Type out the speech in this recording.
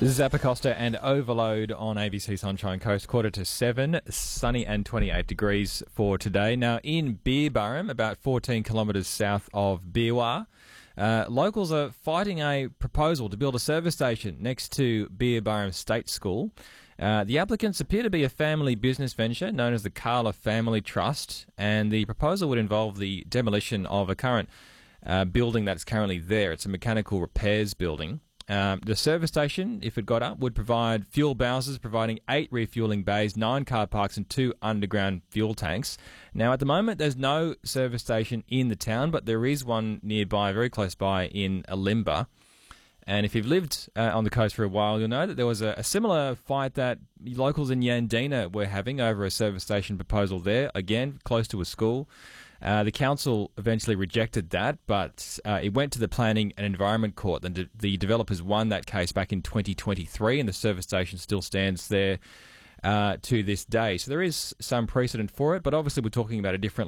Zappa Costa and Overload on ABC Sunshine Coast, 6:45, sunny and 28 degrees for today. Now, in Beerburrum, about 14 kilometres south of Beerwah, locals are fighting a proposal to build a service station next to Beerburrum State School. The applicants appear to be a family business venture known as the Carla Family Trust, and the proposal would involve the demolition of a current building that's currently there. It's a mechanical repairs building. The service station, if it got up, would provide fuel bowsers, providing 8 refuelling bays, 9 car parks and 2 underground fuel tanks. Now, at the moment, there's no service station in the town, but there is one nearby, very close by, in Alimba. And if you've lived on the coast for a while, you'll know that there was a similar fight that locals in Yandina were having over a service station proposal there, again, close to a school. The council eventually rejected that, but it went to the Planning and Environment Court. The developers won that case back in 2023, and the service station still stands there to this day. So there is some precedent for it, but obviously we're talking about a different